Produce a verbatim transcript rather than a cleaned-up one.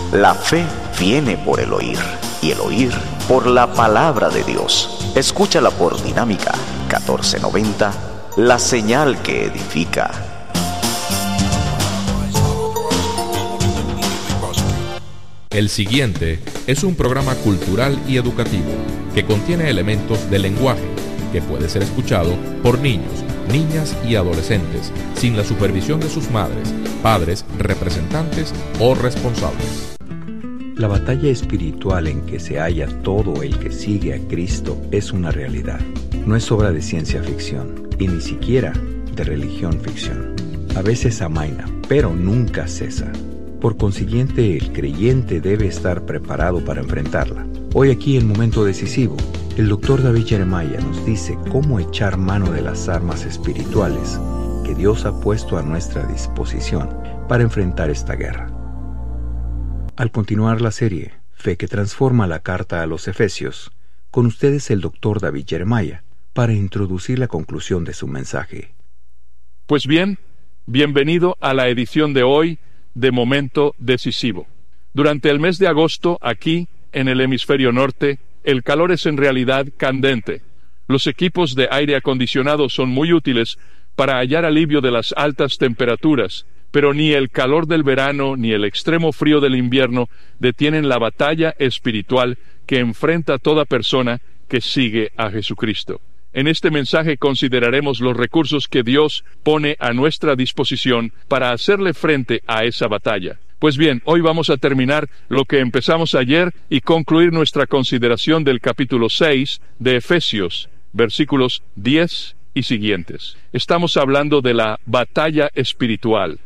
La fe viene por el oír, y el oír por la palabra de Dios. Escúchala por Dinámica catorce noventa, la señal que edifica. El siguiente es un programa cultural y educativo que contiene elementos de lenguaje que puede ser escuchado por niños, niñas y adolescentes sin la supervisión de sus madres, padres, representantes o responsables. La batalla espiritual en que se halla todo el que sigue a Cristo es una realidad. No es obra de ciencia ficción y ni siquiera de religión ficción. A veces amaina, pero nunca cesa. Por consiguiente, el creyente debe estar preparado para enfrentarla. Hoy aquí en Momento Decisivo, el doctor David Jeremiah nos dice cómo echar mano de las armas espirituales que Dios ha puesto a nuestra disposición para enfrentar esta guerra. Al continuar la serie Fe que transforma, la carta a los Efesios, con ustedes el doctor David Jeremiah para introducir la conclusión de su mensaje. Pues bien, bienvenido a la edición de hoy de Momento Decisivo. Durante el mes de agosto, aquí, en el hemisferio norte, el calor es en realidad candente. Los equipos de aire acondicionado son muy útiles para hallar alivio de las altas temperaturas, pero ni el calor del verano ni el extremo frío del invierno detienen la batalla espiritual que enfrenta toda persona que sigue a Jesucristo. En este mensaje consideraremos los recursos que Dios pone a nuestra disposición para hacerle frente a esa batalla. Pues bien, hoy vamos a terminar lo que empezamos ayer y concluir nuestra consideración del capítulo seis de Efesios, versículos diez y siguientes. Estamos hablando de la batalla espiritual.